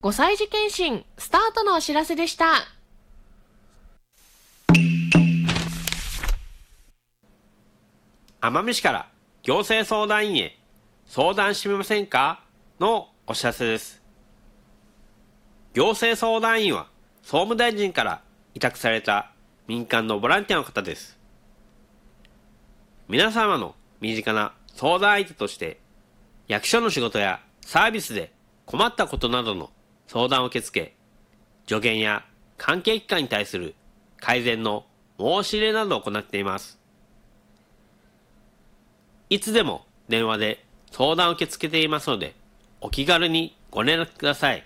5歳児検診スタートのお知らせでした。 奄美市から行政相談員へ相談してみませんかのお知らせです。行政相談員は総務大臣から委託された民間のボランティアの方です。皆様の身近な相談相手として役所の仕事やサービスで困ったことなどの相談を受け付け、助言や関係機関に対する改善の申し入れなどを行っています。いつでも電話で相談を受け付けていますので、お気軽にご連絡ください。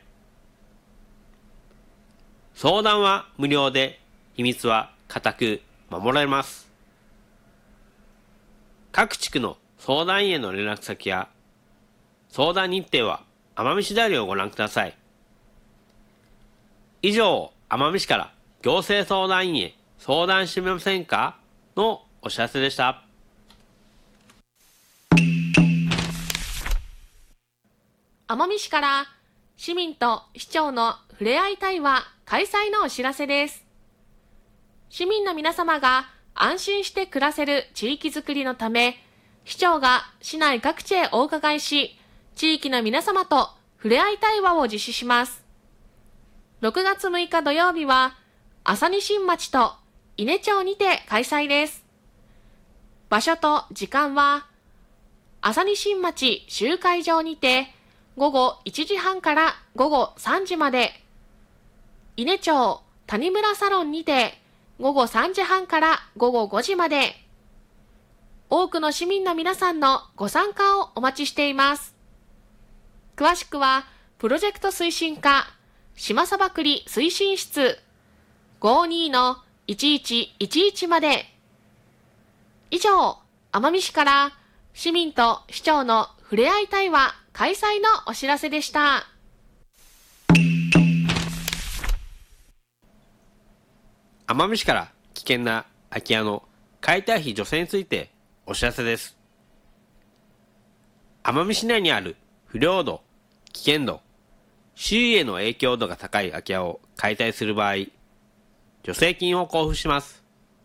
相談は無料で、秘密は固く守られます。各地区の相談員への連絡先や相談日程は奄美市ダイヤルをご覧ください。以上、奄美市から行政相談員へ相談してみませんかのお知らせでした。 奄美市から市民と市長のふれあい対話開催のお知らせです。市民の皆様が安心して暮らせる地域づくりのため、市長が市内各地へお伺いし、地域の皆様とふれあい対話を実施します。6月6日土曜日は、朝西新町と伊根町にて開催です。場所と時間は、朝西新町集会場にて、午後1時半から午後3時まで、伊根町谷村サロンにて午後3時半から午後5時まで、多くの市民の皆さんのご参加をお待ちしています。詳しくは、プロジェクト推進課、島さばくり推進室 52-1111 まで。以上、奄美市から市民と市長のふれあい対話開催のお知らせでした。 奄美市から危険な空き家の解体費助成についてお知らせです。奄美市内にある不良度、危険度、周囲への影響度が高い空き家を解体する場合、助成金を交付します。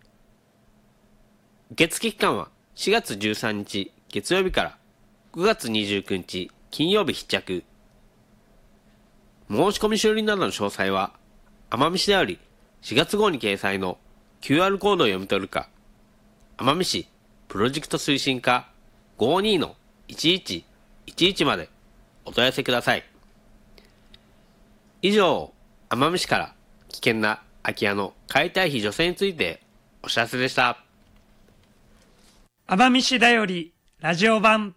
受付期間は4月13日月曜日から9月29日金曜日必着。申し込み書類などの詳細は、奄美市でより4月号に掲載の QR コードを読み取るか、奄美市プロジェクト推進課 52-1111 までお問い合わせください。以上、奄美市から危険な空き家の解体費助成についてお知らせでした。 奄美市だよりラジオ版。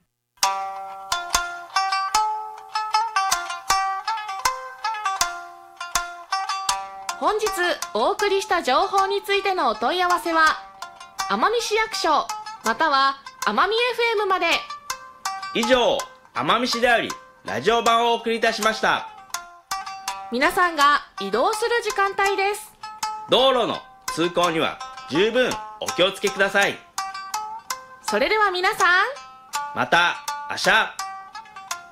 本日お送りした情報についてのお問い合わせは、奄美市役所または奄美 FM まで。 以上、奄美市でよりラジオ版をお送りいたしました。 皆さんが移動する時間帯です。 道路の通行には十分お気をつけください。 それでは皆さん、 また明日。